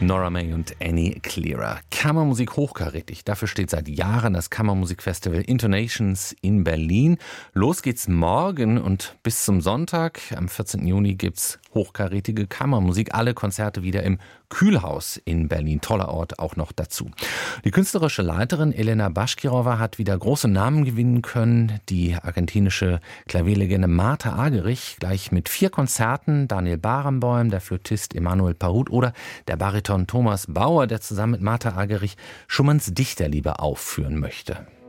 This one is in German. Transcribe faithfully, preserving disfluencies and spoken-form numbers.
Nora May und Annie Clearer. Kammermusik hochkarätig. Dafür steht seit Jahren das Kammermusikfestival Intonations in Berlin. Los geht's morgen und bis zum Sonntag, am vierzehnten Juni, gibt's hochkarätige Kammermusik. Alle Konzerte wieder im Kühlhaus in Berlin. Toller Ort auch noch dazu. Die künstlerische Leiterin Elena Baschkirova hat wieder große Namen gewinnen können. Die argentinische Klavierlegende Martha Argerich gleich mit vier Konzerten. Daniel Barenboim, der Flötist Emanuel Parut oder der Bariton Thomas Bauer, der zusammen mit Martha Argerich Schumanns Dichterliebe aufführen möchte.